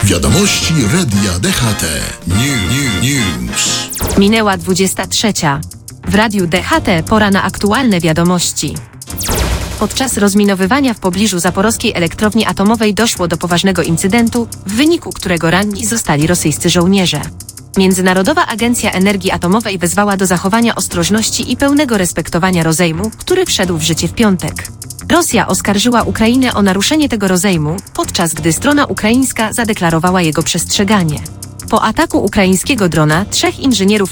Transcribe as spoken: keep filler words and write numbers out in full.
Wiadomości Radia D H T. New, new, news. Minęła dwudziesta trzecia. W Radiu D H T pora na aktualne wiadomości. Podczas rozminowywania w pobliżu zaporowskiej elektrowni atomowej doszło do poważnego incydentu, w wyniku którego ranni zostali rosyjscy żołnierze. Międzynarodowa Agencja Energii Atomowej wezwała do zachowania ostrożności i pełnego respektowania rozejmu, który wszedł w życie w piątek. Rosja oskarżyła Ukrainę o naruszenie tego rozejmu, podczas gdy strona ukraińska zadeklarowała jego przestrzeganie. Po ataku ukraińskiego drona trzech inżynierów